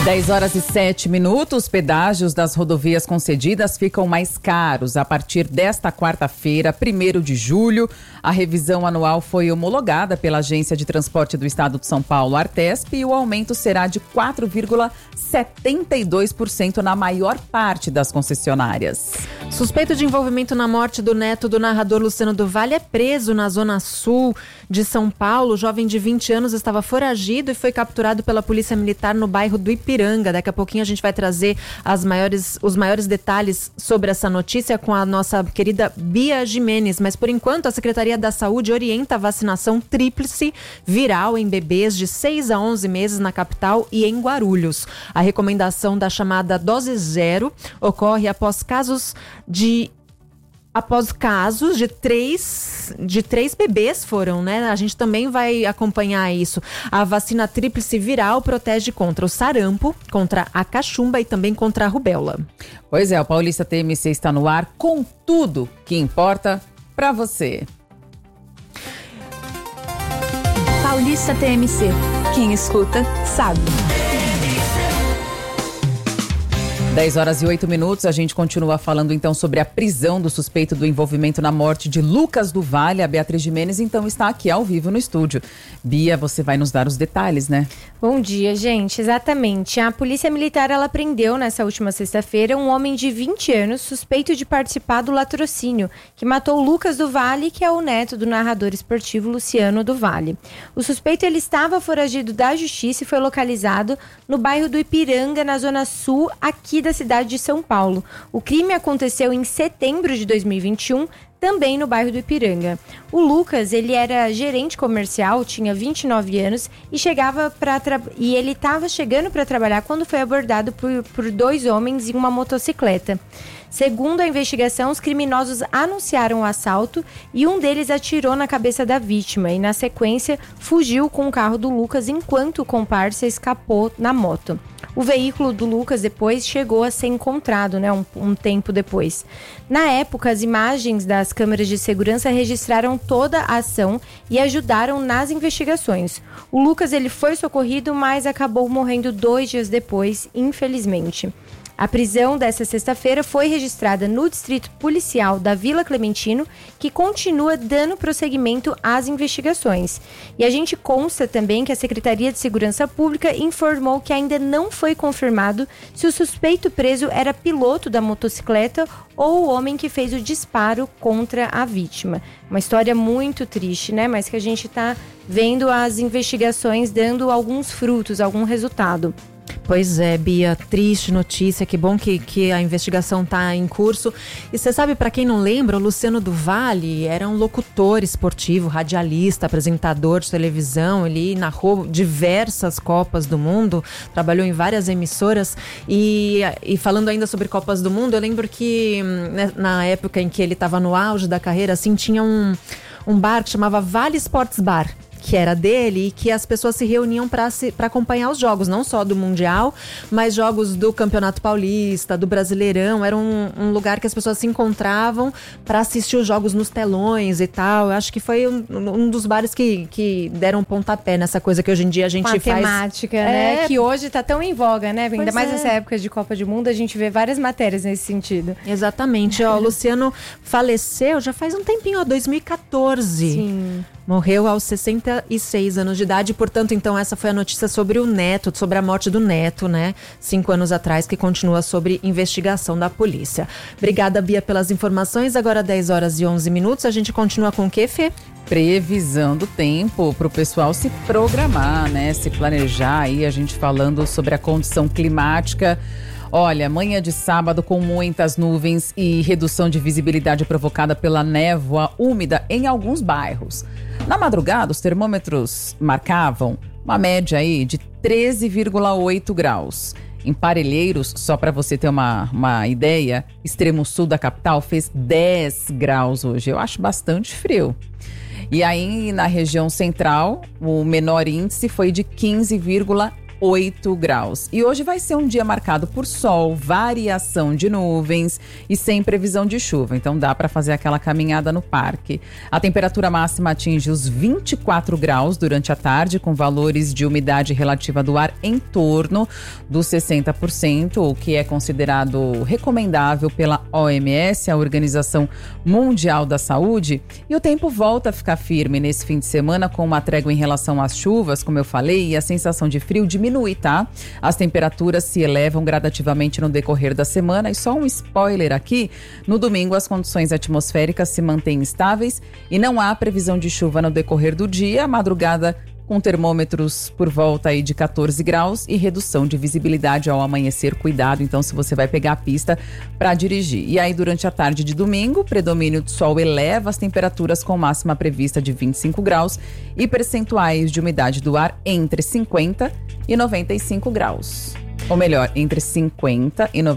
10h07. Pedágios das rodovias concedidas ficam mais caros a partir desta quarta-feira, 1º de julho. A revisão anual foi homologada pela Agência de Transporte do Estado de São Paulo, Artesp, e o aumento será de 4,72% na maior parte das concessionárias. Suspeito de envolvimento na morte do neto do narrador Luciano do Vale é preso na zona sul de São Paulo. O jovem de 20 anos estava foragido e foi capturado pela Polícia Militar no bairro do Ipiranga. Daqui a pouquinho a gente vai trazer os maiores detalhes sobre essa notícia com a nossa querida Bia Jimenez. Mas por enquanto a Secretaria da Saúde orienta a vacinação tríplice viral em bebês de 6 a 11 meses na capital e em Guarulhos. A recomendação da chamada dose zero ocorre após casos de três bebês foram, né? A gente também vai acompanhar isso. A vacina tríplice viral protege contra o sarampo, contra a cachumba e também contra a rubéola. Pois é, o Paulista TMC está no ar com tudo que importa para você. Paulista TMC. Quem escuta, sabe. 10h08. A gente continua falando então sobre a prisão do suspeito do envolvimento na morte de Lucas do Vale. A Beatriz Jimenez então está aqui ao vivo no estúdio. Bia, você vai nos dar os detalhes, né? Bom dia, gente. Exatamente. A Polícia Militar, ela prendeu nessa última sexta-feira um homem de 20 anos suspeito de participar do latrocínio, que matou Lucas do Vale, que é o neto do narrador esportivo Luciano do Vale. O suspeito, ele estava foragido da justiça e foi localizado no bairro do Ipiranga, na zona sul, aqui da cidade de São Paulo. O crime aconteceu em setembro de 2021, também no bairro do Ipiranga. O Lucas, ele era gerente comercial, tinha 29 anos e ele estava chegando para trabalhar quando foi abordado por dois homens em uma motocicleta. Segundo a investigação, os criminosos anunciaram o assalto e um deles atirou na cabeça da vítima e, na sequência, fugiu com o carro do Lucas enquanto o comparsa escapou na moto. O veículo do Lucas depois chegou a ser encontrado, né, um tempo depois. Na época, as imagens das câmeras de segurança registraram toda a ação e ajudaram nas investigações. O Lucas, ele foi socorrido, mas acabou morrendo 2 dias depois, infelizmente. A prisão dessa sexta-feira foi registrada no Distrito Policial da Vila Clementino, que continua dando prosseguimento às investigações. E a gente consta também que a Secretaria de Segurança Pública informou que ainda não foi confirmado se o suspeito preso era piloto da motocicleta ou o homem que fez o disparo contra a vítima. Uma história muito triste, né? Mas que a gente está vendo as investigações dando alguns frutos, algum resultado. Pois é, Bia, triste notícia, que bom que a investigação está em curso. E você sabe, para quem não lembra, o Luciano do Vale era um locutor esportivo, radialista, apresentador de televisão, ele narrou diversas Copas do Mundo, trabalhou em várias emissoras e falando ainda sobre Copas do Mundo, eu lembro que na época em que ele estava no auge da carreira, assim, tinha um bar que chamava Vale Sports Bar, que era dele, e que as pessoas se reuniam para acompanhar os jogos, não só do Mundial, mas jogos do Campeonato Paulista, do Brasileirão. Era um lugar que as pessoas se encontravam para assistir os jogos nos telões e tal. Eu acho que foi um dos bares que deram um pontapé nessa coisa que hoje em dia a gente faz. Matemática, né? Que hoje tá tão em voga, né? Ainda mais nessa época de Copa do Mundo, a gente vê várias matérias nesse sentido. Exatamente. O Luciano faleceu já faz um tempinho, 2014. Sim. Morreu aos 66 anos de idade, portanto, então, essa foi a notícia sobre o neto, sobre a morte do neto, né? 5 anos atrás, que continua sobre investigação da polícia. Obrigada, Bia, pelas informações. Agora 10h11, a gente continua com o quê, Fê? Previsão do tempo para o pessoal se programar, né? Se planejar aí, a gente falando sobre a condição climática. Olha, manhã de sábado com muitas nuvens e redução de visibilidade provocada pela névoa úmida em alguns bairros. Na madrugada, os termômetros marcavam uma média aí de 13,8 graus. Em Parelheiros, só para você ter uma ideia, extremo sul da capital fez 10 graus hoje. Eu acho bastante frio. E aí, na região central, o menor índice foi de 15,3 8 graus. E hoje vai ser um dia marcado por sol, variação de nuvens e sem previsão de chuva. Então dá para fazer aquela caminhada no parque. A temperatura máxima atinge os 24 graus durante a tarde, com valores de umidade relativa do ar em torno dos 60%, o que é considerado recomendável pela OMS, a Organização Mundial da Saúde. E o tempo volta a ficar firme nesse fim de semana, com uma trégua em relação às chuvas, como eu falei, e a sensação de frio diminui, tá? As temperaturas se elevam gradativamente no decorrer da semana. E só um spoiler aqui, no domingo as condições atmosféricas se mantêm estáveis e não há previsão de chuva no decorrer do dia. A madrugada com termômetros por volta aí de 14 graus e redução de visibilidade ao amanhecer. Cuidado, então, se você vai pegar a pista para dirigir. E aí, durante a tarde de domingo, o predomínio do sol eleva as temperaturas com máxima prevista de 25 graus e percentuais de umidade do ar entre 50 e 95 graus. Ou melhor, entre 50% e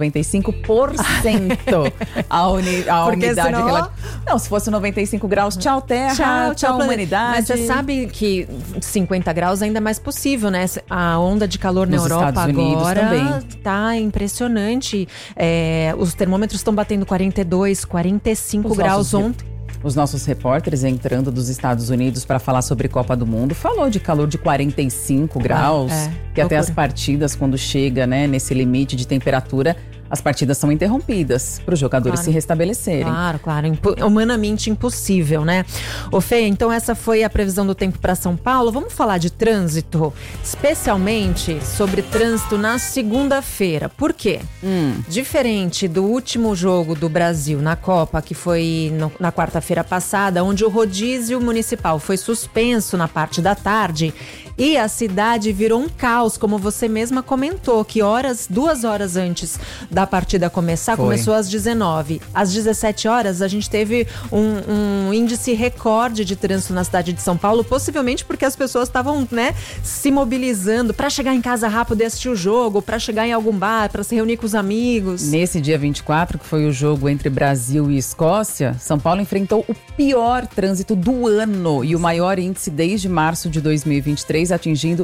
95% a umidade. Senão... Não, se fosse 95 graus, tchau terra, tchau humanidade. Mas você sabe que 50 graus ainda é mais possível, né? A onda de calor na Europa Estados Unidos agora também tá impressionante. Os termômetros estão batendo 42, 45 graus ontem. Os nossos repórteres entrando dos Estados Unidos para falar sobre Copa do Mundo, falou de calor de 45 graus, que até as partidas, quando chega, né, nesse limite de temperatura, as partidas são interrompidas para os jogadores se restabelecerem. Claro. Humanamente impossível, né? Ô Fê, então essa foi a previsão do tempo para São Paulo. Vamos falar de trânsito, especialmente sobre trânsito na segunda-feira. Por quê? Diferente do último jogo do Brasil na Copa, que foi na quarta-feira passada, onde o rodízio municipal foi suspenso na parte da tarde e a cidade virou um caos, como você mesma comentou, que 2 horas antes da partida começar, começou às 19. Às 17 horas, a gente teve um índice recorde de trânsito na cidade de São Paulo, possivelmente porque as pessoas estavam, né, se mobilizando para chegar em casa rápido e assistir o jogo, para chegar em algum bar, para se reunir com os amigos. Nesse dia 24, que foi o jogo entre Brasil e Escócia, São Paulo enfrentou o pior trânsito do ano e o maior índice desde março de 2023, atingindo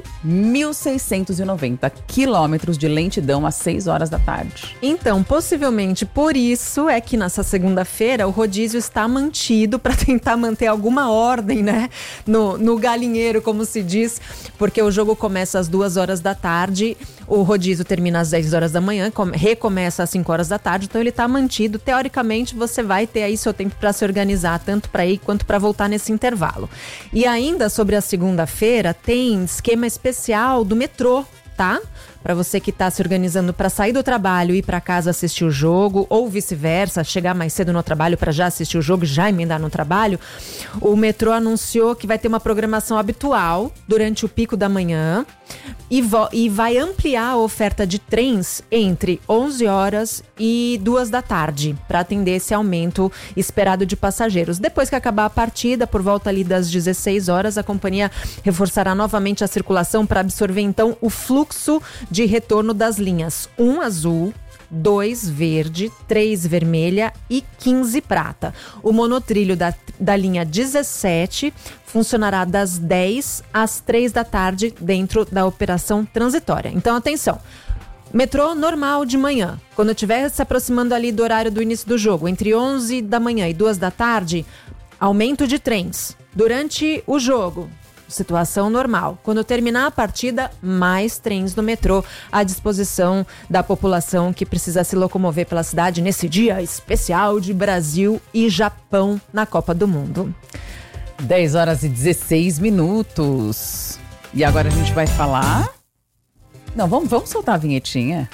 1.690 quilômetros de lentidão às 6 horas da tarde. Então, possivelmente por isso é que nessa segunda-feira o rodízio está mantido para tentar manter alguma ordem, né? No galinheiro, como se diz, porque o jogo começa às 2 horas da tarde, o rodízio termina às 10 horas da manhã, recomeça às 5 horas da tarde, então ele está mantido. Teoricamente, você vai ter aí seu tempo para se organizar, tanto para ir quanto para voltar nesse intervalo. E ainda sobre a segunda-feira, tem esquema especial do metrô, tá? Para você que está se organizando para sair do trabalho e ir para casa assistir o jogo, ou vice-versa, chegar mais cedo no trabalho para já assistir o jogo e já emendar no trabalho, o metrô anunciou que vai ter uma programação habitual durante o pico da manhã e vai ampliar a oferta de trens entre 11 horas e 2 da tarde, para atender esse aumento esperado de passageiros. Depois que acabar a partida, por volta ali das 16 horas, a companhia reforçará novamente a circulação para absorver então o fluxo de retorno das linhas 1 azul, 2 verde, 3 vermelha e 15 prata. O monotrilho da linha 17 funcionará das 10 às 3 da tarde dentro da operação transitória. Então, atenção. Metrô normal de manhã. Quando estiver se aproximando ali do horário do início do jogo, entre 11 da manhã e 2 da tarde, aumento de trens. Durante o jogo, situação normal. Quando terminar a partida, mais trens no metrô à disposição da população que precisa se locomover pela cidade nesse dia especial de Brasil e Japão na Copa do Mundo. 10 horas e 16 minutos. E agora a gente vai falar... Não, vamos soltar a vinhetinha.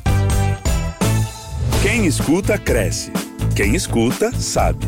Quem escuta, cresce. Quem escuta, sabe.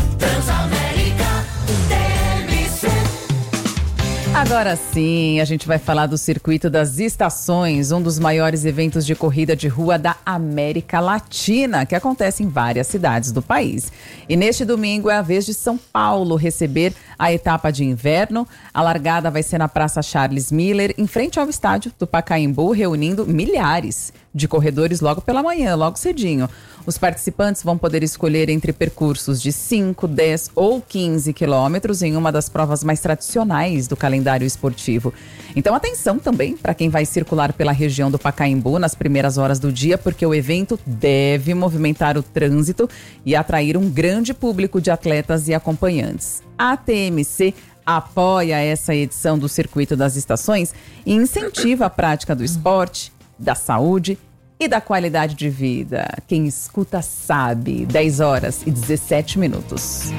Agora sim, a gente vai falar do Circuito das Estações, um dos maiores eventos de corrida de rua da América Latina, que acontece em várias cidades do país. E neste domingo é a vez de São Paulo receber a etapa de inverno. A largada vai ser na Praça Charles Miller, em frente ao estádio do Pacaembu, reunindo milhares de corredores logo pela manhã, logo cedinho. Os participantes vão poder escolher entre percursos de 5, 10 ou 15 quilômetros em uma das provas mais tradicionais do calendário esportivo. Então atenção também para quem vai circular pela região do Pacaembu nas primeiras horas do dia, porque o evento deve movimentar o trânsito e atrair um grande público de atletas e acompanhantes. A TMC apoia essa edição do Circuito das Estações e incentiva a prática do esporte, da saúde e da qualidade de vida. Quem escuta sabe. 10 horas e 17 minutos.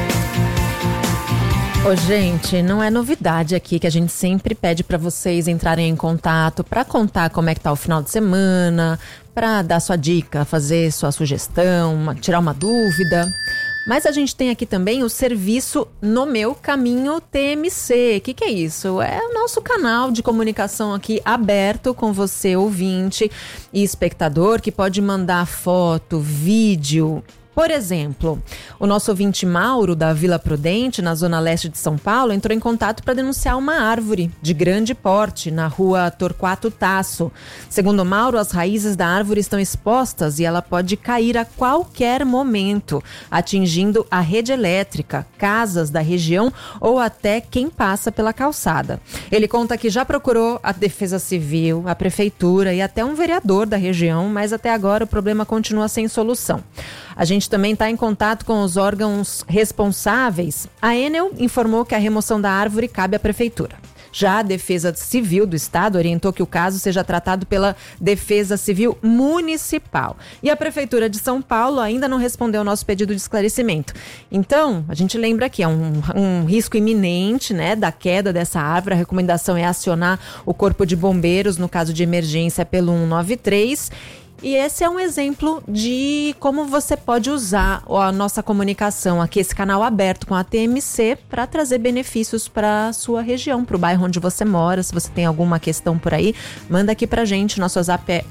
Ô, gente, não é novidade aqui que a gente sempre pede para vocês entrarem em contato para contar como é que tá o final de semana, para dar sua dica, fazer sua sugestão, tirar uma dúvida. Mas a gente tem aqui também o serviço No Meu Caminho TMC. O que é isso? É o nosso canal de comunicação aqui aberto com você, ouvinte e espectador, que pode mandar foto, vídeo. Por exemplo, o nosso ouvinte Mauro, da Vila Prudente, na zona leste de São Paulo, entrou em contato para denunciar uma árvore de grande porte na rua Torquato Tasso. Segundo Mauro, as raízes da árvore estão expostas e ela pode cair a qualquer momento, atingindo a rede elétrica, casas da região ou até quem passa pela calçada. Ele conta que já procurou a Defesa Civil, a Prefeitura e até um vereador da região, mas até agora o problema continua sem solução. A gente também está em contato com os órgãos responsáveis. A Enel informou que a remoção da árvore cabe à Prefeitura. Já a Defesa Civil do Estado orientou que o caso seja tratado pela Defesa Civil Municipal. E a Prefeitura de São Paulo ainda não respondeu ao nosso pedido de esclarecimento. Então, a gente lembra que é um risco iminente, né, da queda dessa árvore. A recomendação é acionar o Corpo de Bombeiros no caso de emergência pelo 193. E esse é um exemplo de como você pode usar a nossa comunicação aqui, esse canal aberto com a TMC, para trazer benefícios para a sua região, para o bairro onde você mora. Se você tem alguma questão por aí, manda aqui pra gente. Nosso WhatsApp é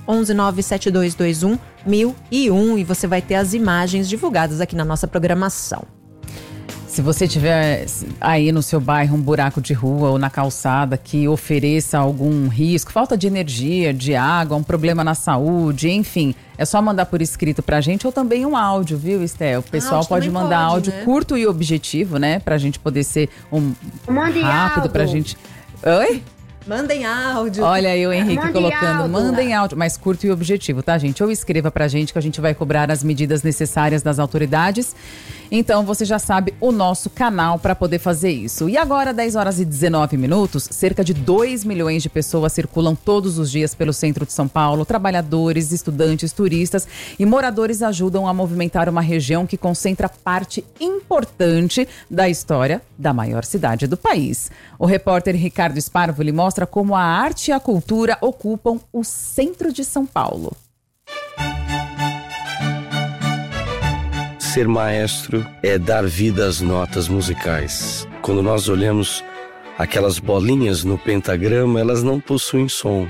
11972211001 e você vai ter as imagens divulgadas aqui na nossa programação. Se você tiver aí no seu bairro um buraco de rua ou na calçada que ofereça algum risco, falta de energia, de água, um problema na saúde, enfim, é só mandar por escrito pra gente ou também um áudio, viu, Estel? O pessoal pode mandar áudio, né? Curto e objetivo, né? Pra gente poder ser rápido pra gente... Oi? Mandem áudio. Olha aí o Henrique colocando, mandem áudio, mas curto e objetivo, tá, gente? Ou escreva pra gente que a gente vai cobrar as medidas necessárias das autoridades. Então, você já sabe o nosso canal para poder fazer isso. E agora, 10 horas e 19 minutos, cerca de 2 milhões de pessoas circulam todos os dias pelo centro de São Paulo. Trabalhadores, estudantes, turistas e moradores ajudam a movimentar uma região que concentra parte importante da história da maior cidade do país. O repórter Ricardo Sparvoli mostra como a arte e a cultura ocupam o centro de São Paulo. Ser maestro é dar vida às notas musicais. Quando nós olhamos aquelas bolinhas no pentagrama, elas não possuem som.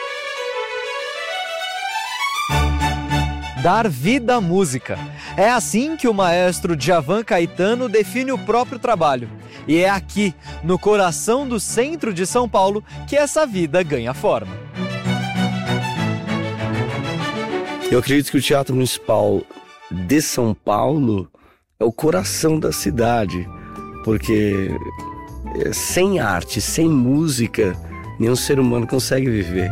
Dar vida à música. É assim que o maestro Djavan Caetano define o próprio trabalho. E é aqui, no coração do centro de São Paulo, que essa vida ganha forma. Eu acredito que o Teatro Municipal de São Paulo é o coração da cidade, porque sem arte, sem música, nenhum ser humano consegue viver.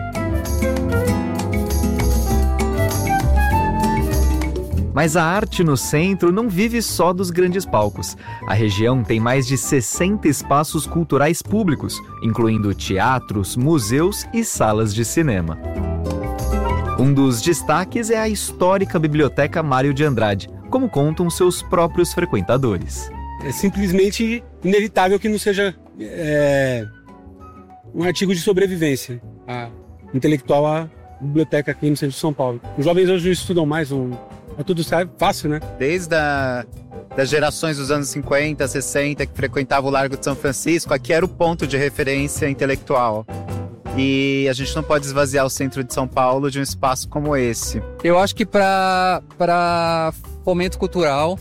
Mas a arte no centro não vive só dos grandes palcos. A região tem mais de 60 espaços culturais públicos, incluindo teatros, museus e salas de cinema. Um dos destaques é a histórica Biblioteca Mário de Andrade, como contam seus próprios frequentadores. É simplesmente inevitável que não seja um artigo de sobrevivência intelectual a biblioteca aqui no centro de São Paulo. Os jovens hoje estudam mais, é tudo fácil, né? Desde das gerações dos anos 50, 60, que frequentavam o Largo de São Francisco, aqui era o ponto de referência intelectual. E a gente não pode esvaziar o centro de São Paulo de um espaço como esse. Eu acho que para fomento cultural,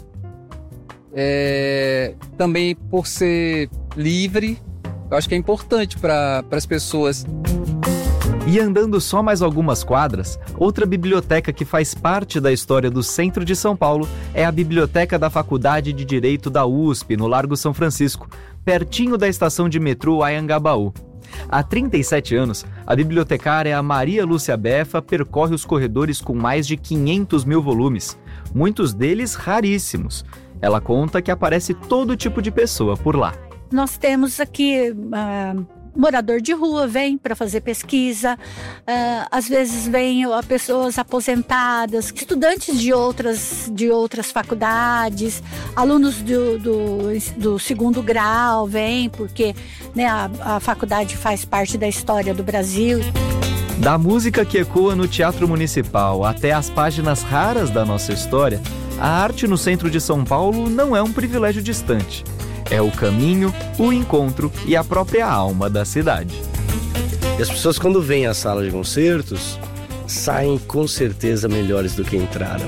também por ser livre, eu acho que é importante para as pessoas. E andando só mais algumas quadras, outra biblioteca que faz parte da história do centro de São Paulo é a Biblioteca da Faculdade de Direito da USP, no Largo São Francisco, pertinho da estação de metrô Anhangabaú. Há 37 anos, a bibliotecária Maria Lúcia Befa percorre os corredores com mais de 500 mil volumes, muitos deles raríssimos. Ela conta que aparece todo tipo de pessoa por lá. Nós temos aqui morador de rua, vem para fazer pesquisa, às vezes vem pessoas aposentadas, estudantes de outras faculdades, alunos do segundo grau vêm, porque né, a faculdade faz parte da história do Brasil. Da música que ecoa no Teatro Municipal até as páginas raras da nossa história, a arte no centro de São Paulo não é um privilégio distante. É o caminho, o encontro e a própria alma da cidade. E as pessoas, quando vêm à sala de concertos, saem com certeza melhores do que entraram.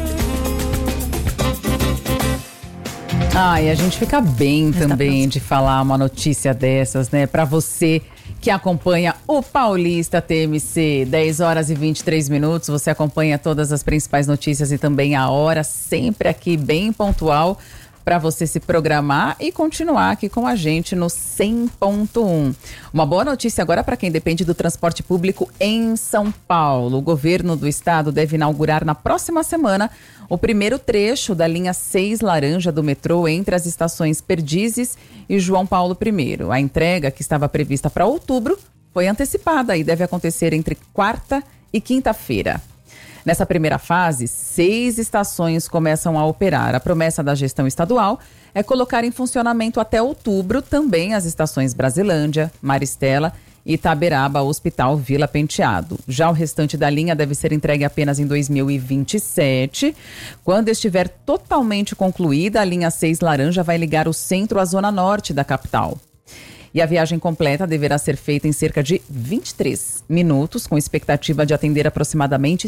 E a gente fica bem também de falar uma notícia dessas, né? Para você que acompanha o Paulista TMC, 10 horas e 23 minutos. Você acompanha todas as principais notícias e também a hora, sempre aqui bem pontual, para você se programar e continuar aqui com a gente no 100.1. Uma boa notícia agora para quem depende do transporte público em São Paulo. O governo do estado deve inaugurar na próxima semana o primeiro trecho da linha 6 laranja do metrô entre as estações Perdizes e João Paulo I. A entrega, que estava prevista para outubro, foi antecipada e deve acontecer entre quarta e quinta-feira. Nessa primeira fase, 6 estações começam a operar. A promessa da gestão estadual é colocar em funcionamento até outubro também as estações Brasilândia, Maristela, Itaberaba, Hospital, Vila Penteado. Já o restante da linha deve ser entregue apenas em 2027. Quando estiver totalmente concluída, a linha 6 laranja vai ligar o centro à zona norte da capital. E a viagem completa deverá ser feita em cerca de 23 minutos, com expectativa de atender aproximadamente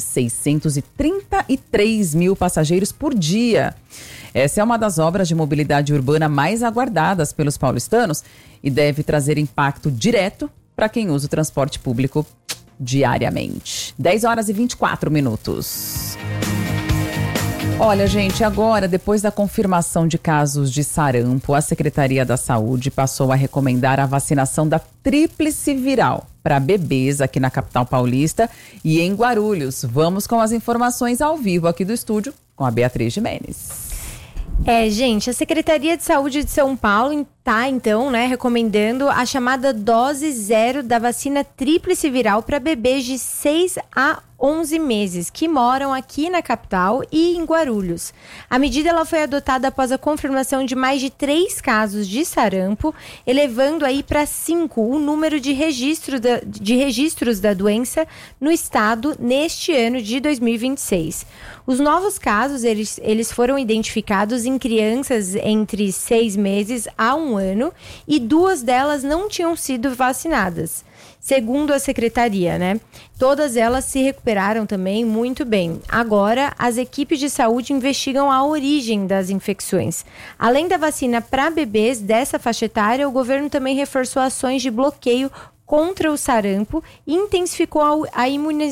633 mil passageiros por dia. Essa é uma das obras de mobilidade urbana mais aguardadas pelos paulistanos e deve trazer impacto direto para quem usa o transporte público diariamente. 10 horas e 24 minutos. Olha, gente, agora, depois da confirmação de casos de sarampo, a Secretaria da Saúde passou a recomendar a vacinação da tríplice viral para bebês aqui na capital paulista e em Guarulhos. Vamos com as informações ao vivo aqui do estúdio com a Beatriz Jimenez. Gente, a Secretaria de Saúde de São Paulo está, então, recomendando a chamada dose zero da vacina tríplice viral para bebês de 6 a 11 meses que moram aqui na capital e em Guarulhos. A medida ela foi adotada após a confirmação de mais de 3 casos de sarampo, elevando aí para 5 o número de registros da doença no estado neste ano de 2026. Os novos casos, eles foram identificados em crianças entre 6 meses a 1 ano e 2 delas não tinham sido vacinadas. Segundo a secretaria, todas elas se recuperaram também muito bem. Agora, as equipes de saúde investigam a origem das infecções. Além da vacina para bebês dessa faixa etária, o governo também reforçou ações de bloqueio contra o sarampo e intensificou a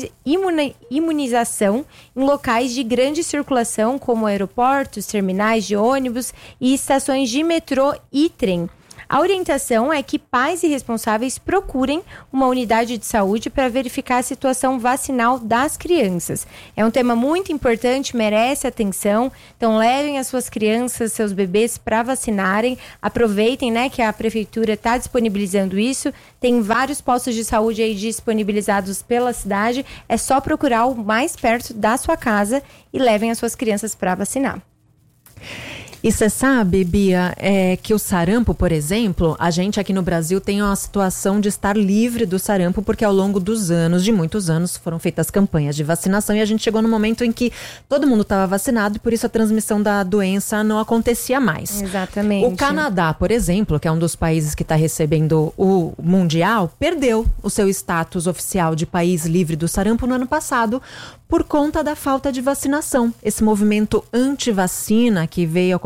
imunização em locais de grande circulação, como aeroportos, terminais de ônibus e estações de metrô e trem. A orientação é que pais e responsáveis procurem uma unidade de saúde para verificar a situação vacinal das crianças. É um tema muito importante, merece atenção. Então levem as suas crianças, seus bebês para vacinarem. Aproveitem, que a prefeitura está disponibilizando isso. Tem vários postos de saúde aí disponibilizados pela cidade. É só procurar o mais perto da sua casa e levem as suas crianças para vacinar. E você sabe, Bia, que o sarampo, por exemplo, a gente aqui no Brasil tem uma situação de estar livre do sarampo, porque ao longo dos anos, de muitos anos, foram feitas campanhas de vacinação e a gente chegou no momento em que todo mundo estava vacinado e por isso a transmissão da doença não acontecia mais. Exatamente. O Canadá, por exemplo, que é um dos países que está recebendo o Mundial, perdeu o seu status oficial de país livre do sarampo no ano passado por conta da falta de vacinação. Esse movimento anti-vacina que veio acontecendo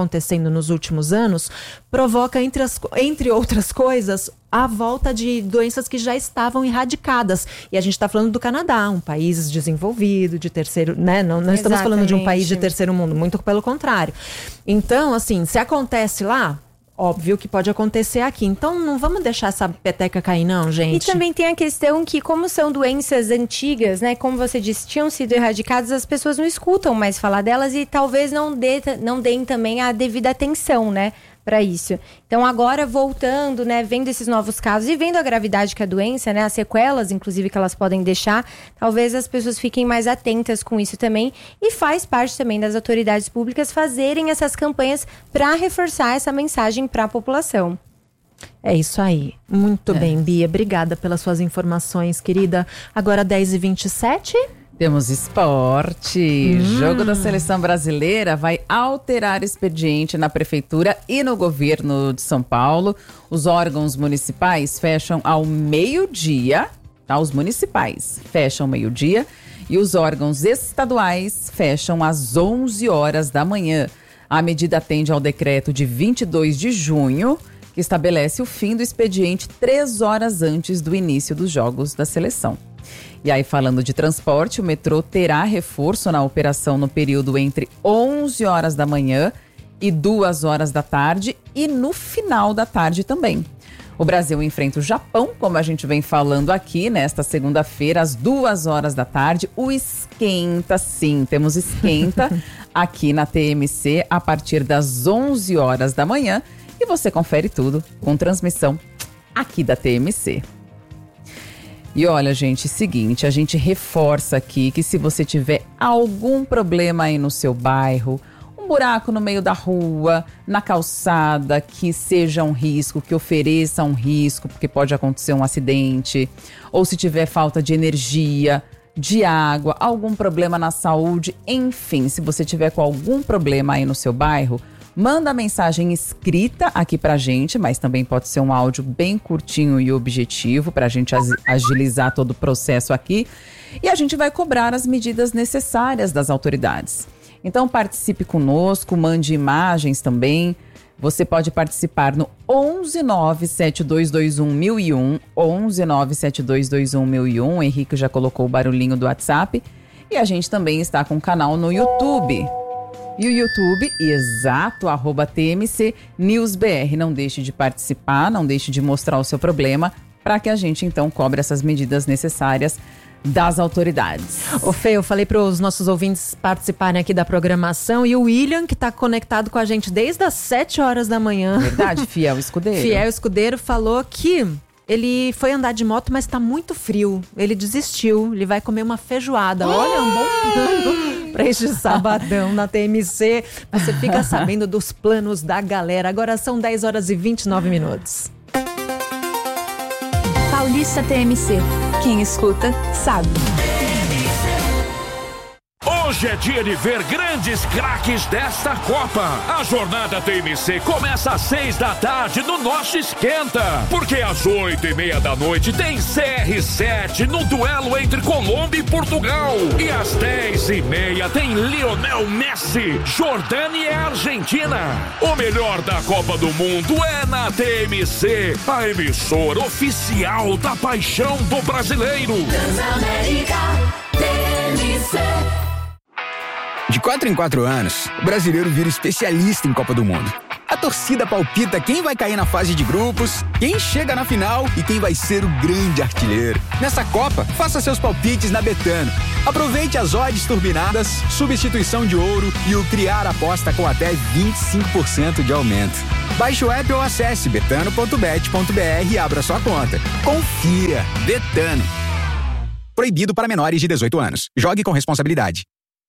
acontecendo nos últimos anos, provoca, entre outras coisas, a volta de doenças que já estavam erradicadas. E a gente está falando do Canadá, um país desenvolvido, de terceiro, né? Não estamos falando de um país de terceiro mundo, muito pelo contrário. Então, assim, se acontece lá, óbvio que pode acontecer aqui. Então, não vamos deixar essa peteca cair, não, gente. E também tem a questão que, como são doenças antigas, né? Como você disse, tinham sido erradicadas, as pessoas não escutam mais falar delas e talvez não deem também a devida atenção, né? Para isso. Então, agora voltando, né, vendo esses novos casos e vendo a gravidade que a doença, né, as sequelas, inclusive, que elas podem deixar, talvez as pessoas fiquem mais atentas com isso também. E faz parte também das autoridades públicas fazerem essas campanhas para reforçar essa mensagem para a população. É isso aí. Muito bem, Bia. Obrigada pelas suas informações, querida. Agora 10h27. Temos esporte. Jogo da Seleção Brasileira vai alterar expediente na Prefeitura e no governo de São Paulo. Os órgãos municipais fecham ao meio-dia, tá? Os municipais fecham ao meio-dia e os órgãos estaduais fecham às 11 horas da manhã. A medida atende ao decreto de 22 de junho, que estabelece o fim do expediente 3 horas antes do início dos Jogos da Seleção. E aí, falando de transporte, o metrô terá reforço na operação no período entre 11 horas da manhã e 2 horas da tarde e no final da tarde também. O Brasil enfrenta o Japão, como a gente vem falando aqui, nesta segunda-feira, às 2 horas da tarde. O esquenta, sim, temos esquenta aqui na TMC a partir das 11 horas da manhã. E você confere tudo com transmissão aqui da TMC. E olha, gente, seguinte, a gente reforça aqui que se você tiver algum problema aí no seu bairro, um buraco no meio da rua, na calçada, que seja um risco, que ofereça um risco, porque pode acontecer um acidente, ou se tiver falta de energia, de água, algum problema na saúde, enfim, se você tiver com algum problema aí no seu bairro, manda mensagem escrita aqui pra gente, mas também pode ser um áudio bem curtinho e objetivo pra gente agilizar todo o processo aqui. E a gente vai cobrar as medidas necessárias das autoridades. Então participe conosco, mande imagens também. Você pode participar no 11972211001, 11972211001. O Henrique já colocou o barulhinho do WhatsApp. E a gente também está com um canal no YouTube. E o YouTube, exato, @TMC News BR. Não deixe de participar, não deixe de mostrar o seu problema para que a gente então cobre essas medidas necessárias das autoridades. Ô Fê, eu falei para os nossos ouvintes participarem aqui da programação e o William, que está conectado com a gente desde as 7 horas da manhã. Verdade, fiel escudeiro. Fiel escudeiro falou que ele foi andar de moto, mas está muito frio. Ele desistiu, ele vai comer uma feijoada. Olha, um bom plano para este sabadão na TMC. Você fica sabendo dos planos da galera. Agora são 10h29. Paulista TMC. Quem escuta, sabe. Hoje é dia de ver grandes craques desta Copa. A jornada TMC começa às 6 da tarde no nosso Esquenta. Porque às 8h30 da noite tem CR7 no duelo entre Colômbia e Portugal. E às 10h30 tem Lionel Messi, Jordânia e Argentina. O melhor da Copa do Mundo é na TMC, a emissora oficial da paixão do brasileiro. Transamérica TMC. De 4 em 4 anos, o brasileiro vira especialista em Copa do Mundo. A torcida palpita quem vai cair na fase de grupos, quem chega na final e quem vai ser o grande artilheiro. Nessa Copa, faça seus palpites na Betano. Aproveite as odds turbinadas, substituição de ouro e o Criar Aposta com até 25% de aumento. Baixe o app ou acesse betano.bet.br e abra sua conta. Confia. Betano. Proibido para menores de 18 anos. Jogue com responsabilidade.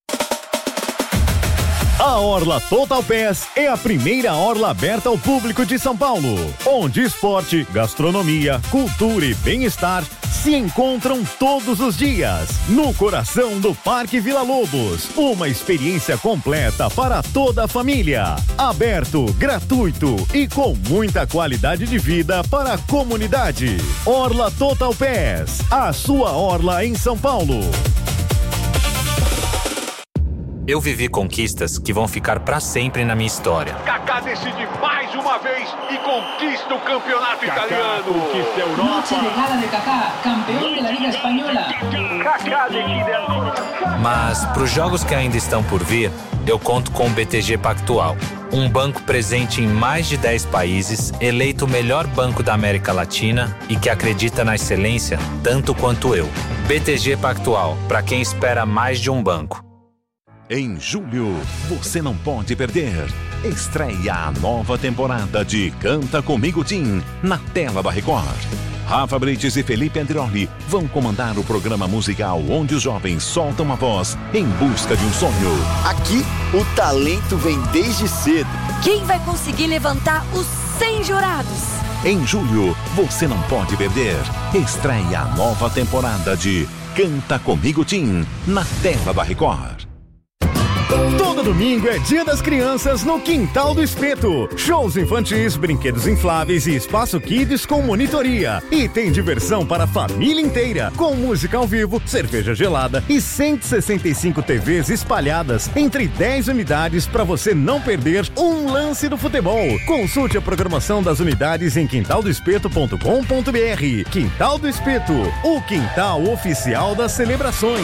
A Orla Total Pass é a primeira orla aberta ao público de São Paulo, onde esporte, gastronomia, cultura e bem-estar se encontram todos os dias, no coração do Parque Vila Lobos. Uma experiência completa para toda a família. Aberto, gratuito e com muita qualidade de vida para a comunidade. Orla Total Pass, a sua orla em São Paulo. Eu vivi conquistas que vão ficar pra sempre na minha história. Kaká decide mais uma vez e conquista o campeonato italiano. Conquista a Europa. Noche de gala de Kaká, campeão da Liga Espanhola. Kaká decide a... Mas pros jogos que ainda estão por vir, eu conto com o BTG Pactual. Um banco presente em mais de 10 países, eleito o melhor banco da América Latina e que acredita na excelência tanto quanto eu. BTG Pactual, para quem espera mais de um banco. Em julho, você não pode perder. Estreia a nova temporada de Canta Comigo Tim, na tela da Record. Rafa Brites e Felipe Andrioli vão comandar o programa musical onde os jovens soltam a voz em busca de um sonho. Aqui, o talento vem desde cedo. Quem vai conseguir levantar os 100 jurados? Em julho, você não pode perder. Estreia a nova temporada de Canta Comigo Tim, na tela da Record. Todo domingo é Dia das Crianças no Quintal do Espeto. Shows infantis, brinquedos infláveis e espaço kids com monitoria. E tem diversão para a família inteira, com música ao vivo, cerveja gelada e 165 TVs espalhadas entre 10 unidades para você não perder um lance do futebol. Consulte a programação das unidades em quintaldoespeto.com.br. Quintal do Espeto, o quintal oficial das celebrações.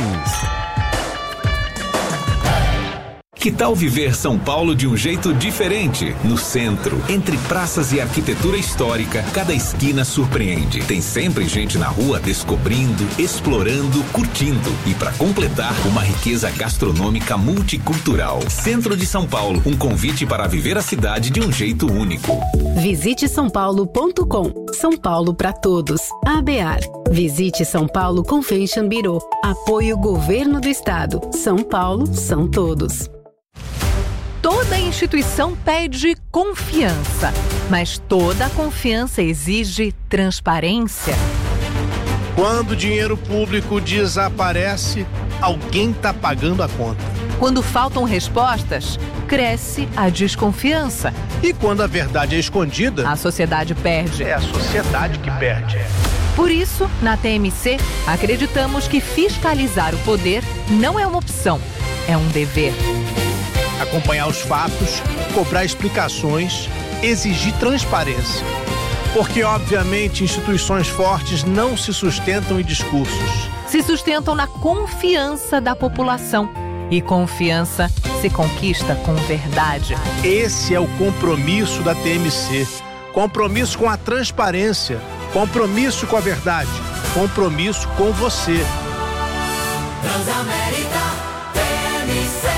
Que tal viver São Paulo de um jeito diferente? No centro, entre praças e arquitetura histórica, cada esquina surpreende. Tem sempre gente na rua descobrindo, explorando, curtindo. E para completar, uma riqueza gastronômica multicultural. Centro de São Paulo, um convite para viver a cidade de um jeito único. Visite sãopaulo.com. São Paulo para todos. ABAR. Visite São Paulo Convention Bureau. Apoio Governo do Estado. São Paulo são todos. Toda instituição pede confiança, mas toda confiança exige transparência. Quando o dinheiro público desaparece, alguém está pagando a conta. Quando faltam respostas, cresce a desconfiança. E quando a verdade é escondida, a sociedade perde. É a sociedade que perde. Por isso, na TMC, acreditamos que fiscalizar o poder não é uma opção, é um dever. Acompanhar os fatos, cobrar explicações, exigir transparência. Porque, obviamente, instituições fortes não se sustentam em discursos. Se sustentam na confiança da população. E confiança se conquista com verdade. Esse é o compromisso da TMC. Compromisso com a transparência. Compromisso com a verdade. Compromisso com você. Transamérica TMC.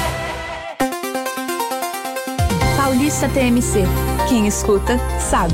Paulista TMC. Quem escuta, sabe.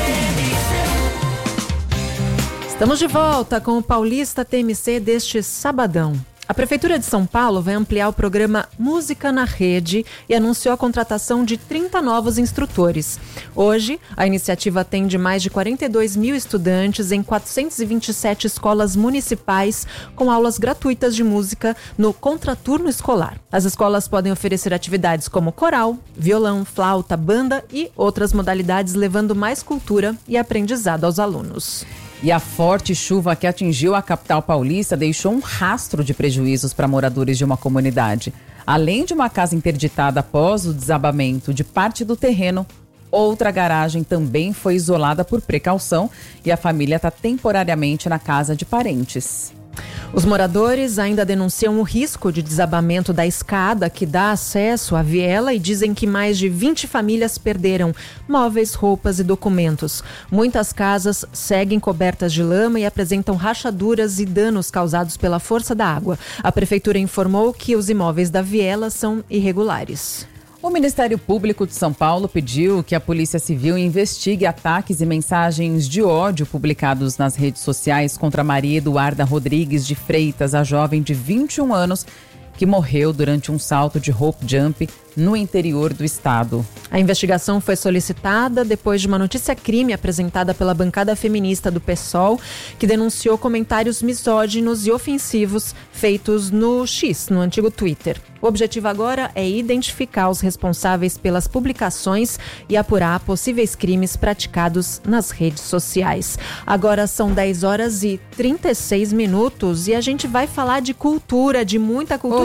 Estamos de volta com o Paulista TMC deste sabadão. A Prefeitura de São Paulo vai ampliar o programa Música na Rede e anunciou a contratação de 30 novos instrutores. Hoje, a iniciativa atende mais de 42 mil estudantes em 427 escolas municipais com aulas gratuitas de música no contraturno escolar. As escolas podem oferecer atividades como coral, violão, flauta, banda e outras modalidades, levando mais cultura e aprendizado aos alunos. E a forte chuva que atingiu a capital paulista deixou um rastro de prejuízos para moradores de uma comunidade. Além de uma casa interditada após o desabamento de parte do terreno, outra garagem também foi isolada por precaução e a família está temporariamente na casa de parentes. Os moradores ainda denunciam o risco de desabamento da escada que dá acesso à viela e dizem que mais de 20 famílias perderam móveis, roupas e documentos. Muitas casas seguem cobertas de lama e apresentam rachaduras e danos causados pela força da água. A prefeitura informou que os imóveis da viela são irregulares. O Ministério Público de São Paulo pediu que a Polícia Civil investigue ataques e mensagens de ódio publicados nas redes sociais contra Maria Eduarda Rodrigues de Freitas, a jovem de 21 anos, que morreu durante um salto de rope jump no interior do estado. A investigação foi solicitada depois de uma notícia-crime apresentada pela bancada feminista do PSOL, que denunciou comentários misóginos e ofensivos feitos no X, no antigo Twitter. O objetivo agora é identificar os responsáveis pelas publicações e apurar possíveis crimes praticados nas redes sociais. Agora são 10 horas e 36 minutos e a gente vai falar de cultura, de muita cultura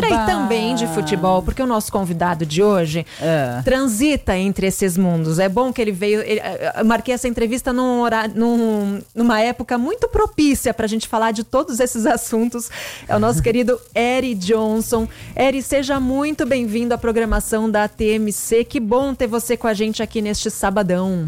cultura e também de futebol, porque o nosso convidado de hoje transita entre esses mundos. É bom que ele veio. Eu marquei essa entrevista numa época muito propícia pra gente falar de todos esses assuntos. É o nosso querido Eri Johnson. Eri, seja muito bem-vindo à programação da TMC. Que bom ter você com a gente aqui neste sabadão.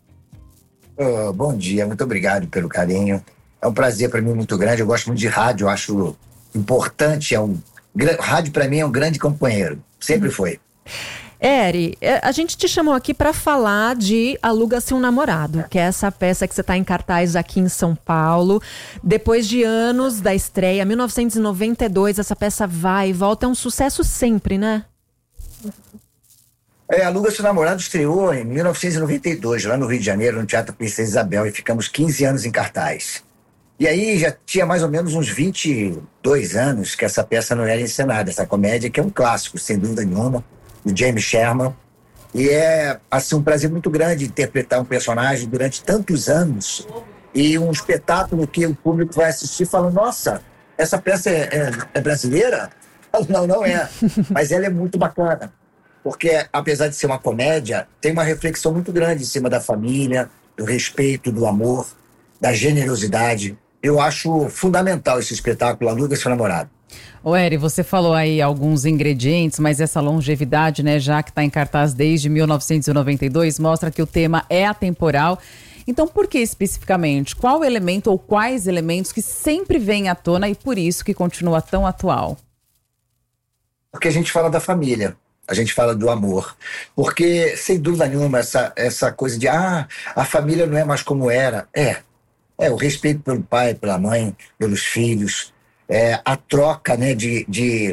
Bom dia, muito obrigado pelo carinho. É um prazer para mim muito grande. Eu gosto muito de rádio, eu acho importante. Rádio para mim é um grande companheiro, sempre foi. Eri, a gente te chamou aqui para falar de Aluga-se um Namorado, que é essa peça que você está em cartaz aqui em São Paulo. Depois de anos da estreia, 1992, essa peça vai e volta, é um sucesso sempre, né? Aluga-se um Namorado estreou em 1992, lá no Rio de Janeiro, no Teatro Princesa Isabel, e ficamos 15 anos em cartaz. E aí já tinha mais ou menos uns 22 anos que essa peça não era encenada, essa comédia que é um clássico, sem dúvida nenhuma, do James Sherman. E é assim, um prazer muito grande interpretar um personagem durante tantos anos e um espetáculo que o público vai assistir falando, nossa, essa peça é brasileira? Não, não é. Mas ela é muito bacana, porque apesar de ser uma comédia, tem uma reflexão muito grande em cima da família, do respeito, do amor, da generosidade. Eu acho fundamental esse espetáculo, Aluga-se um Namorado. Ô Eri, você falou aí alguns ingredientes, mas essa longevidade, né, já que está em cartaz desde 1992, mostra que o tema é atemporal. Então, por que especificamente? Qual elemento ou quais elementos que sempre vêm à tona e por isso que continua tão atual? Porque a gente fala da família, a gente fala do amor. Porque, sem dúvida nenhuma, essa coisa de a família não é mais como era. O respeito pelo pai, pela mãe, pelos filhos, a troca, né, de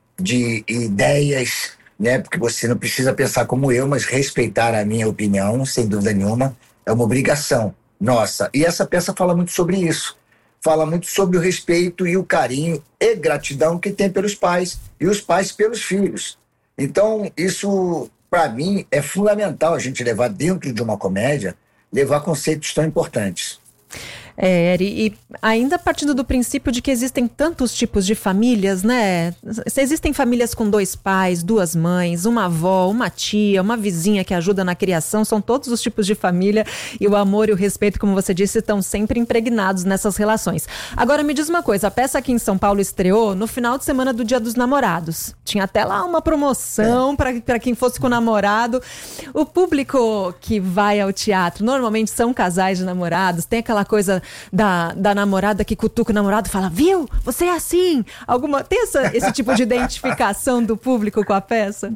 ideias, né, porque você não precisa pensar como eu, mas respeitar a minha opinião, sem dúvida nenhuma, é uma obrigação nossa. E essa peça fala muito sobre isso. Fala muito sobre o respeito e o carinho e gratidão que tem pelos pais e os pais pelos filhos. Então, isso, para mim, é fundamental a gente levar dentro de uma comédia, levar conceitos tão importantes. Eri, e ainda partindo do princípio de que existem tantos tipos de famílias, né? Existem famílias com 2 pais, 2 mães, uma avó, uma tia, uma vizinha que ajuda na criação, são todos os tipos de família e o amor e o respeito, como você disse, estão sempre impregnados nessas relações. Agora me diz uma coisa, a peça aqui em São Paulo estreou no final de semana do Dia dos Namorados. Tinha até lá uma promoção para quem fosse com o namorado. O público que vai ao teatro normalmente são casais de namorados, tem aquela coisa da namorada que cutuca o namorado e fala, viu, você é assim. Tem esse tipo de identificação do público com a peça?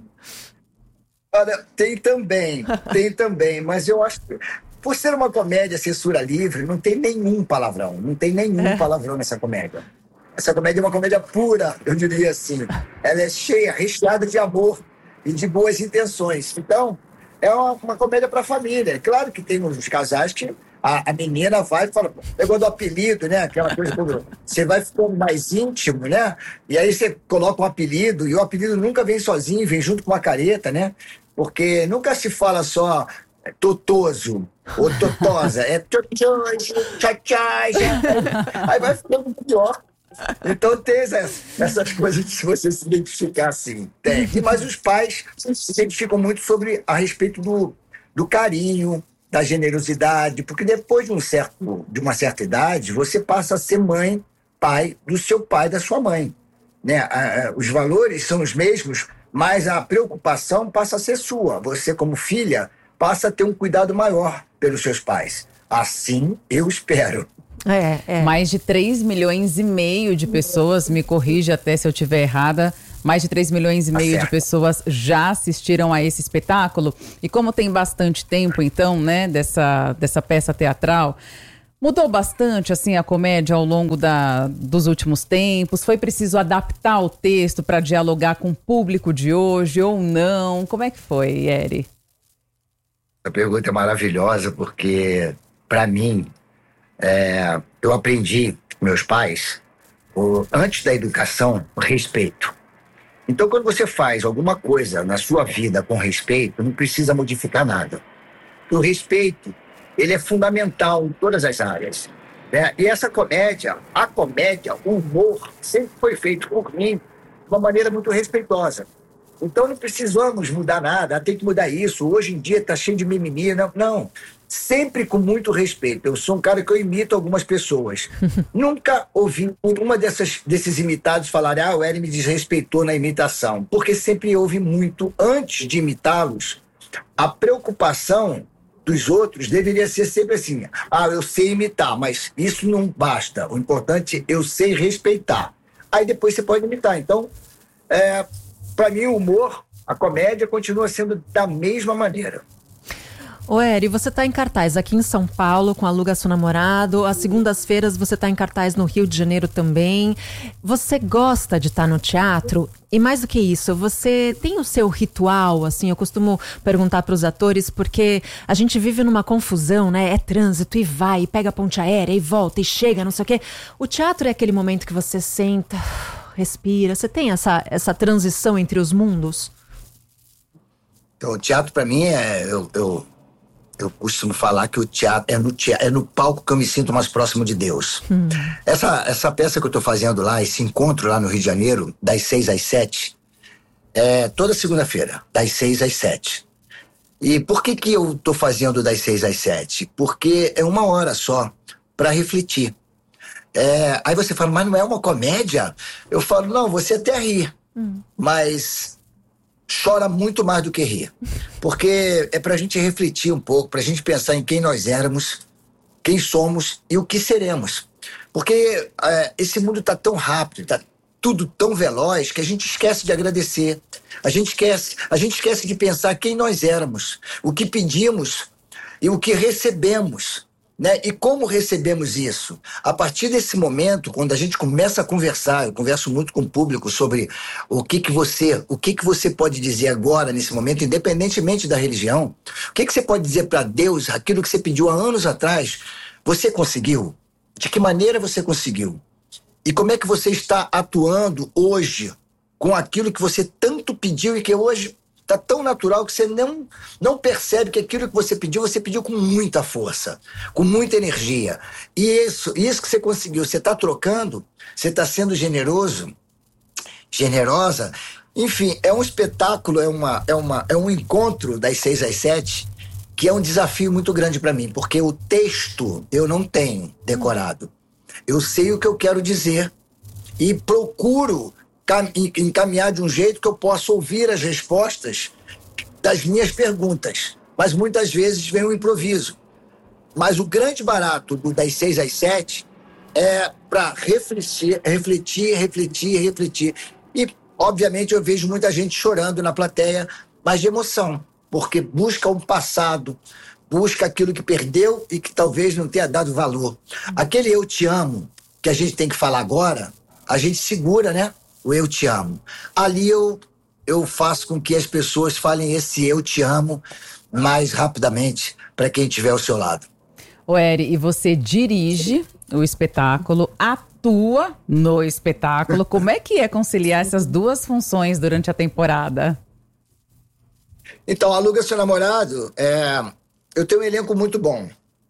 Olha, tem também, mas eu acho que por ser uma comédia censura livre, não tem nenhum palavrão, palavrão nessa comédia. Essa comédia é uma comédia pura, eu diria assim. Ela é cheia, recheada de amor e de boas intenções. Então, é uma comédia para a família. Claro que tem uns casais que a menina vai e fala, pegou do apelido, né? Aquela coisa quando você vai ficando mais íntimo, né? E aí você coloca um apelido, e o apelido nunca vem sozinho, vem junto com uma careta, né? Porque nunca se fala só totoso ou totosa, é tchotchai, aí vai ficando pior. Então tem essas coisas de você se identificar assim. Tem. Mas os pais se identificam muito a respeito do carinho, da generosidade, porque depois de uma certa idade, você passa a ser mãe, pai do seu pai, da sua mãe. Né? Os valores são os mesmos, mas a preocupação passa a ser sua. Você, como filha, passa a ter um cuidado maior pelos seus pais. Assim, eu espero. Mais de 3,5 milhões de pessoas, me corrija até se eu estiver errada, mais de 3,5 milhões de pessoas já assistiram a esse espetáculo. E como tem bastante tempo, então, né, dessa peça teatral, mudou bastante, assim, a comédia ao longo dos últimos tempos? Foi preciso adaptar o texto para dialogar com o público de hoje ou não? Como é que foi, Eri? A pergunta é maravilhosa porque, para mim, eu aprendi com meus pais, antes da educação, o respeito. Então, quando você faz alguma coisa na sua vida com respeito, não precisa modificar nada. O respeito, ele é fundamental em todas as áreas. Né? E essa comédia, o humor, sempre foi feito por mim uma maneira muito respeitosa. Então não precisamos mudar nada, tem que mudar isso. Hoje em dia está cheio de mimimi. Não. Sempre com muito respeito. Eu sou um cara que eu imito algumas pessoas. Nunca ouvi uma desses imitados falar: o Hélio me desrespeitou na imitação. Porque sempre houve muito, antes de imitá-los, a preocupação dos outros deveria ser sempre assim: eu sei imitar, mas isso não basta. O importante é eu sei respeitar. Aí depois você pode imitar. Então, para mim, o humor, a comédia, continua sendo da mesma maneira. Ô Eri, você está em cartaz aqui em São Paulo com Aluga Seu Namorado. Às segundas-feiras você está em cartaz no Rio de Janeiro também. Você gosta de estar no teatro? E mais do que isso, você tem o seu ritual, assim? Eu costumo perguntar para os atores, porque a gente vive numa confusão, né? É trânsito e vai, e pega a ponte aérea e volta e chega, não sei o quê. O teatro é aquele momento que você senta, respira. Você tem essa transição entre os mundos? Então, o teatro para mim eu costumo falar que o teatro é no palco que eu me sinto mais próximo de Deus. Essa peça que eu estou fazendo lá, esse encontro lá no Rio de Janeiro, das 6 às 7, toda segunda-feira, das 6 às 7. E por que eu estou fazendo das 6 às 7? Porque é 1 hora só para refletir. Aí você fala: mas não é uma comédia? Eu falo: não, você até ri, mas chora muito mais do que rir. Porque é pra gente refletir um pouco, pra gente pensar em quem nós éramos, quem somos e o que seremos. Porque esse mundo tá tão rápido, tá tudo tão veloz, que a gente esquece de agradecer. A gente esquece de pensar quem nós éramos, o que pedimos e o que recebemos. Né? E como recebemos isso? A partir desse momento, quando a gente começa a conversar, eu converso muito com o público sobre o que você pode dizer agora, nesse momento, independentemente da religião. O que você pode dizer para Deus, aquilo que você pediu há anos atrás? Você conseguiu? De que maneira você conseguiu? E como é que você está atuando hoje com aquilo que você tanto pediu e que hoje está tão natural que você não percebe que aquilo que você pediu com muita força, com muita energia. E isso que você conseguiu, você está trocando, você está sendo generoso, generosa. Enfim, é um espetáculo, é um encontro das 6 às 7, que é um desafio muito grande para mim, porque o texto eu não tenho decorado. Eu sei o que eu quero dizer e procuro encaminhar de um jeito que eu possa ouvir as respostas das minhas perguntas. Mas muitas vezes vem um improviso. Mas o grande barato das 6 às 7 é para refletir. E, obviamente, eu vejo muita gente chorando na plateia, mas de emoção, porque busca um passado, busca aquilo que perdeu e que talvez não tenha dado valor. Aquele eu te amo, que a gente tem que falar agora, a gente segura, né? O eu te amo. Ali eu faço com que as pessoas falem esse eu te amo mais rapidamente para quem estiver ao seu lado. Ô Eri, e você dirige o espetáculo, atua no espetáculo. Como é que é conciliar essas duas funções durante a temporada? Então, Aluga Seu Namorado, eu tenho um elenco muito bom.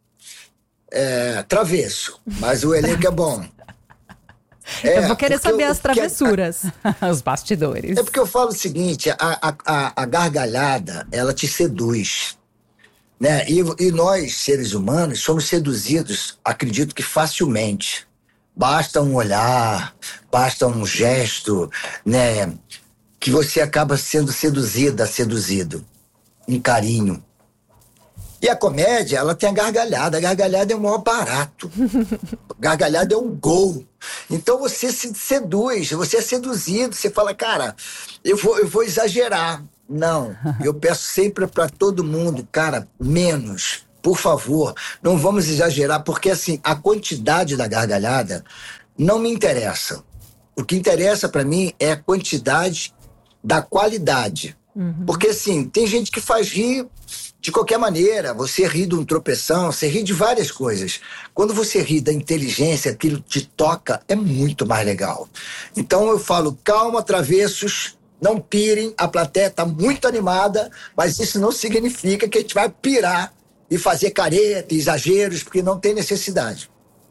Travesso, mas o elenco é bom. Eu vou querer saber as travessuras. Os bastidores. É porque eu falo o seguinte, a gargalhada, ela te seduz, né? E nós, seres humanos, somos seduzidos, acredito que facilmente. Basta um olhar, basta um gesto, né? Que você acaba sendo seduzido. Um carinho. E a comédia, ela tem a gargalhada. A gargalhada é o maior barato. A gargalhada é um gol. Então você se seduz, você é seduzido. Você fala, cara, eu vou exagerar. Não, eu peço sempre para todo mundo, cara, menos. Por favor, não vamos exagerar. Porque assim, a quantidade da gargalhada não me interessa. O que interessa para mim é a quantidade da qualidade. Porque assim, tem gente que faz rir de qualquer maneira. Você ri de um tropeção, você ri de várias coisas. Quando você ri da inteligência, aquilo te toca, é muito mais legal. Então eu falo, calma, travessos, não pirem, a plateia está muito animada, mas isso não significa que a gente vai pirar e fazer careta, exageros, porque não tem necessidade.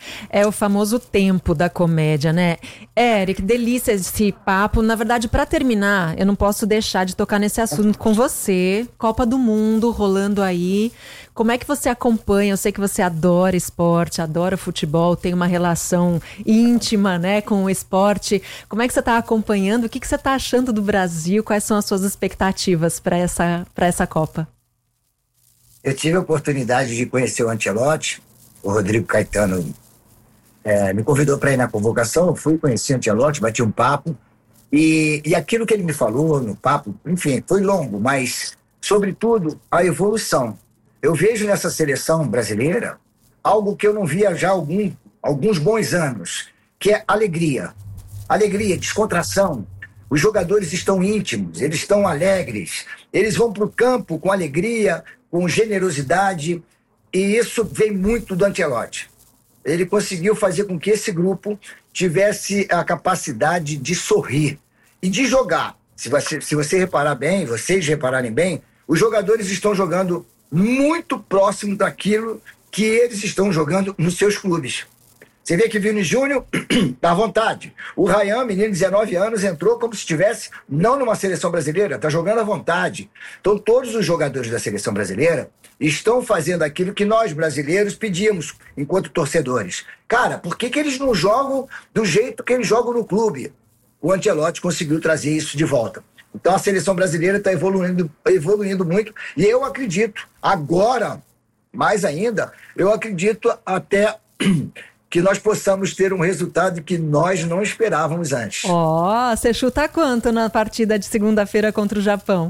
É o famoso tempo da comédia, né? Eric, delícia esse papo. Na verdade, para terminar, eu não posso deixar de tocar nesse assunto com você. Copa do Mundo rolando aí. Como é que você acompanha? Eu sei que você adora esporte, adora futebol, tem uma relação íntima, né, com o esporte. Como é que você está acompanhando? O que você está achando do Brasil? Quais são as suas expectativas para essa Copa? Eu tive a oportunidade de conhecer o Ancelotti. O Rodrigo Caetano me convidou para ir na convocação. Eu fui conhecer o Ancelotti, bati um papo. E aquilo que ele me falou no papo, enfim, foi longo, mas, sobretudo, a evolução. Eu vejo nessa seleção brasileira algo que eu não via já há alguns bons anos, que é alegria. Alegria, descontração. Os jogadores estão íntimos, eles estão alegres, eles vão para o campo com alegria, com generosidade, e isso vem muito do Ancelotti. Ele conseguiu fazer com que esse grupo tivesse a capacidade de sorrir e de jogar. Se você reparar bem, vocês repararem bem, os jogadores estão jogando muito próximo daquilo que eles estão jogando nos seus clubes. Você vê que Vini Júnior está à vontade. O Ryan, menino de 19 anos, entrou como se estivesse não numa seleção brasileira, está jogando à vontade. Então todos os jogadores da seleção brasileira estão fazendo aquilo que nós brasileiros pedimos enquanto torcedores. Cara, por que eles não jogam do jeito que eles jogam no clube? O Ancelotti conseguiu trazer isso de volta. Então a seleção brasileira está evoluindo muito, e eu acredito, agora, mais ainda, eu acredito até que nós possamos ter um resultado que nós não esperávamos antes. Você chuta quanto na partida de segunda-feira contra o Japão?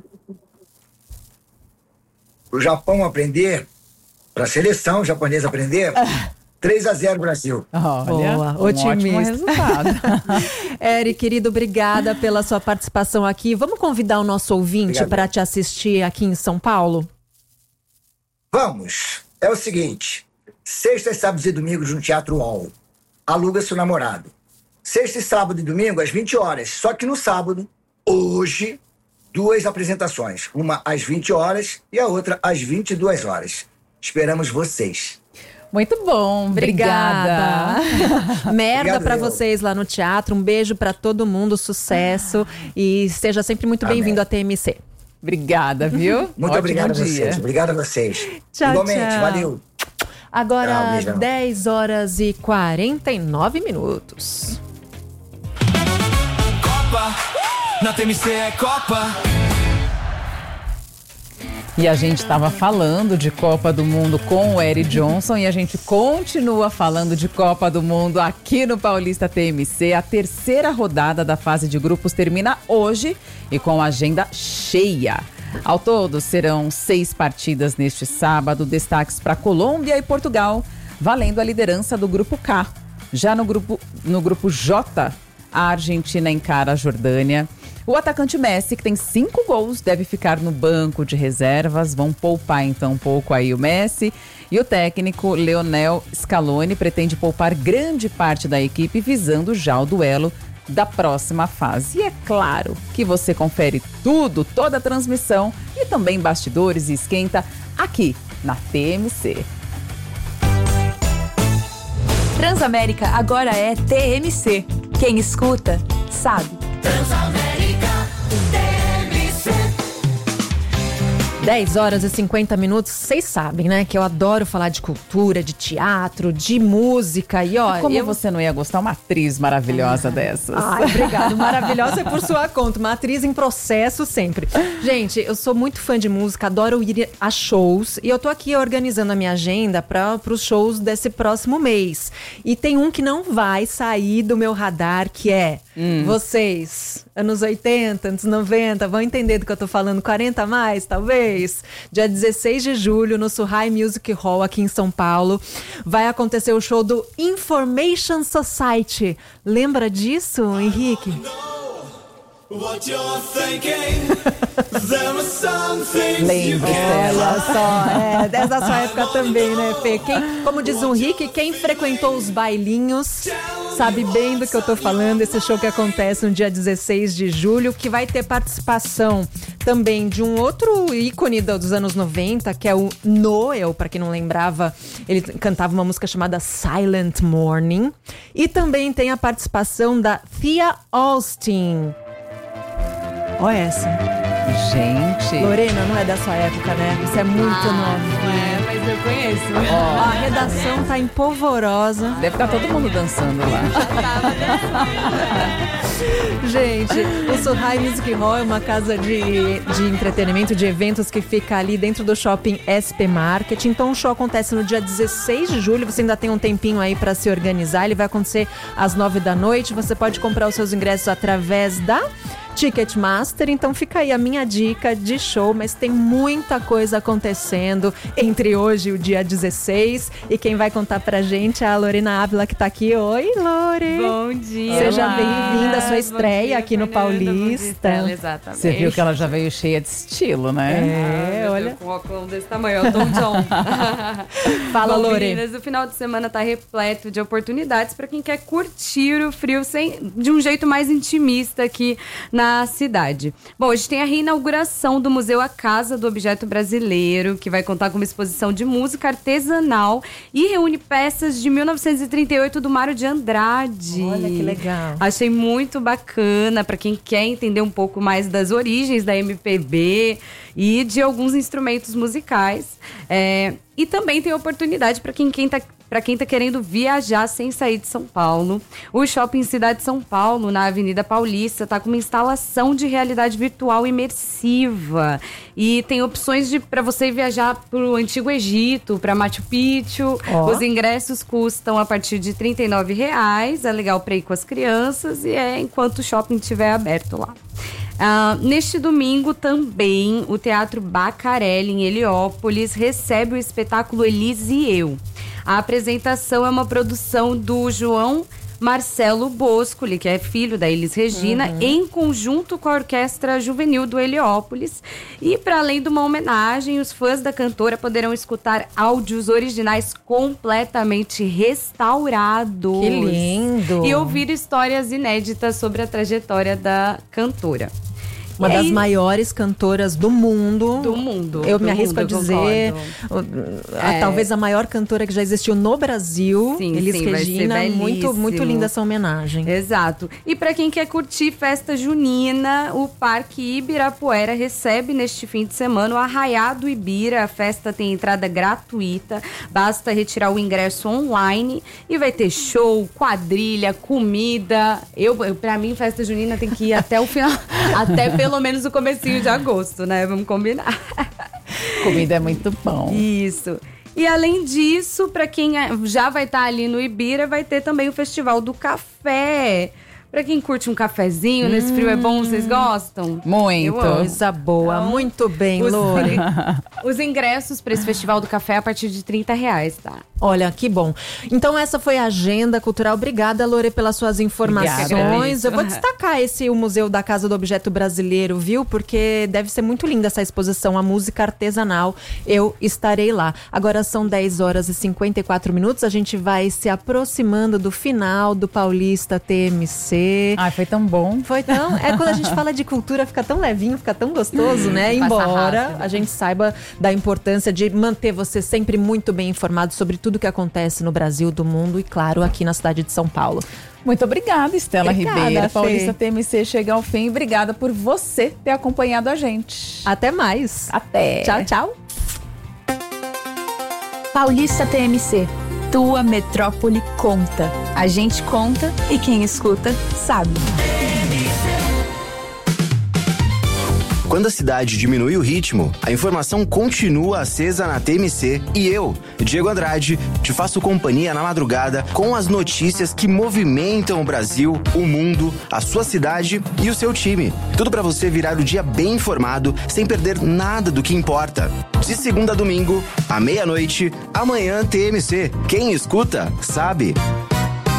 O Japão aprender, para a seleção japonesa aprender, 3-0 Brasil. Olha, boa, otimista. Ótimo resultado. Eric, querido, obrigada pela sua participação aqui. Vamos convidar o nosso ouvinte para te assistir aqui em São Paulo? Vamos. É o seguinte, sextas, sábados e domingos no Teatro UOL. Aluga-se o namorado. Sexta, sábado e domingo às 20 horas. Só que no sábado, hoje, 2 apresentações. Uma às 20 horas e a outra às 22 horas. Esperamos vocês. Muito bom, obrigada. Merda para vocês lá no teatro. Um beijo para todo mundo, sucesso e seja sempre muito bem-vindo à TMC. Obrigada, viu? Muito obrigado a vocês. Obrigado a vocês. Tchau, igualmente, tchau. Valeu. Agora, 10 horas e 49 minutos. Copa, na TMC é Copa. E a gente estava falando de Copa do Mundo com o Eric Johnson e a gente continua falando de Copa do Mundo aqui no Paulista TMC. A terceira rodada da fase de grupos termina hoje e com a agenda cheia. Ao todo, serão 6 partidas neste sábado, destaques para Colômbia e Portugal, valendo a liderança do grupo K. Já no grupo J, a Argentina encara a Jordânia. O atacante Messi, que tem 5 gols, deve ficar no banco de reservas. Vão poupar então um pouco aí o Messi. E o técnico Lionel Scaloni pretende poupar grande parte da equipe, visando já o duelo da próxima fase. E é claro que você confere tudo, toda a transmissão e também bastidores e esquenta aqui na TMC. Transamérica agora é TMC. Quem escuta, sabe. Transamérica, TMC. 10 horas e 50 minutos, vocês sabem, né? Que eu adoro falar de cultura, de teatro, de música. E ó, como você não ia gostar uma atriz maravilhosa dessas? Ai, obrigado. Maravilhosa é por sua conta. Uma atriz em processo sempre. Gente, eu sou muito fã de música, adoro ir a shows. E eu tô aqui organizando a minha agenda para os shows desse próximo mês. E tem um que não vai sair do meu radar, que é vocês, anos 80, anos 90, vão entender do que eu tô falando, 40 a mais, talvez. Dia 16 de julho, no Surrai Music Hall, aqui em São Paulo, vai acontecer o show do Information Society. Lembra disso, Henrique? What you're thinking, there are some things Lembra, Olha só, é da sua época também, né, Fê? Como diz o Rick, quem frequentou os bailinhos sabe bem do que eu tô falando. Esse show que acontece no dia 16 de julho, que vai ter participação também de um outro ícone dos anos 90, que é o Noel, pra quem não lembrava, ele cantava uma música chamada Silent Morning. E também tem a participação da Thea Austin. Olha essa. Gente. Lorena, não é da sua época, né? Você é muito nova. É, mas eu conheço. A redação tá empolvorosa. Deve estar todo mundo dançando lá. Gente, o Surrai Music Hall é uma casa de entretenimento, de eventos que fica ali dentro do shopping SP Market. Então o show acontece no dia 16 de julho. Você ainda tem um tempinho aí pra se organizar. Ele vai acontecer às 9 da noite. Você pode comprar os seus ingressos através da Ticketmaster, então fica aí a minha dica de show, mas tem muita coisa acontecendo entre hoje e o dia 16, e quem vai contar pra gente é a Lorena Ávila, que tá aqui. Oi, Lore! Bom dia! Seja bem-vinda à sua estreia aqui no Paulista. Exatamente. Você viu que ela já veio cheia de estilo, né? Olha. Com um óculos desse tamanho, é o Tom John. Fala, Bom, Lore. Meninas, o final de semana tá repleto de oportunidades para quem quer curtir o frio de um jeito mais intimista aqui na cidade. Bom, hoje tem a reinauguração do Museu A Casa do Objeto Brasileiro, que vai contar com uma exposição de música artesanal e reúne peças de 1938 do Mário de Andrade. Olha que legal. Achei muito bacana para quem quer entender um pouco mais das origens da MPB e de alguns instrumentos musicais. E também tem oportunidade para quem tá querendo viajar sem sair de São Paulo. O Shopping Cidade de São Paulo, na Avenida Paulista, tá com uma instalação de realidade virtual imersiva. E tem opções para você viajar pro Antigo Egito, para Machu Picchu. Oh. Os ingressos custam a partir de R$39. É legal para ir com as crianças e enquanto o shopping estiver aberto lá. Neste domingo também, o Teatro Bacarelli, em Heliópolis, recebe o espetáculo Elise e Eu. A apresentação é uma produção do João Marcelo Boscoli, que é filho da Elis Regina, em conjunto com a Orquestra Juvenil do Heliópolis. E, para além de uma homenagem, os fãs da cantora poderão escutar áudios originais completamente restaurados. Que lindo! E ouvir histórias inéditas sobre a trajetória da cantora. Uma das maiores cantoras do mundo. Do mundo. Eu me arrisco a dizer. Talvez a maior cantora que já existiu no Brasil. Sim, Elis sim, Regina. vai ser muito, muito linda essa homenagem. Exato. E para quem quer curtir festa junina, o Parque Ibirapuera recebe neste fim de semana o Arraiá do Ibira. A festa tem entrada gratuita. Basta retirar o ingresso online. E vai ter show, quadrilha, comida. Pra mim, festa junina tem que ir até o final. Até pelo menos o comecinho de agosto, né? Vamos combinar. Comida é muito bom. Isso. E além disso, para quem já vai estar ali no Ibira, vai ter também o Festival do Café. Pra quem curte um cafezinho, nesse frio é bom, vocês gostam? Muito. Coisa boa, então, muito bem, Lore. Os ingressos para esse Festival do Café é a partir de R$30, tá? Olha, que bom. Então essa foi a agenda cultural. Obrigada, Lore, pelas suas informações. Obrigada. Eu vou destacar o Museu da Casa do Objeto Brasileiro, viu? Porque deve ser muito linda essa exposição, a música artesanal. Eu estarei lá. Agora são 10h54. A gente vai se aproximando do final do Paulista TMC. Ai, foi tão bom. Foi tão... quando a gente fala de cultura, fica tão levinho, fica tão gostoso, né? Embora a gente saiba da importância de manter você sempre muito bem informado sobre tudo que acontece no Brasil, do mundo e, claro, aqui na cidade de São Paulo. Muito obrigada, Estela Ribeiro. Fê. Paulista TMC chega ao fim. Obrigada por você ter acompanhado a gente. Até mais. Até. Tchau, tchau. Paulista TMC. Tua metrópole conta. A gente conta e quem escuta sabe. Quando a cidade diminui o ritmo, a informação continua acesa na TMC e eu, Diego Andrade, te faço companhia na madrugada com as notícias que movimentam o Brasil, o mundo, a sua cidade e o seu time. Tudo para você virar o dia bem informado, sem perder nada do que importa. De segunda a domingo, à meia-noite, amanhã TMC. Quem escuta, sabe.